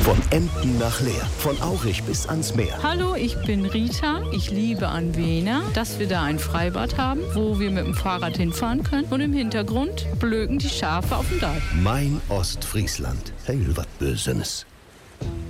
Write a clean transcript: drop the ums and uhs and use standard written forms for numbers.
Von Emden nach Leer, von Aurich bis ans Meer. Hallo, ich bin Rita. Ich liebe an Wena, dass wir da ein Freibad haben, wo wir mit dem Fahrrad hinfahren können. Und im Hintergrund blöken die Schafe auf dem Deich. Mein Ostfriesland. Heil wat Bösenes.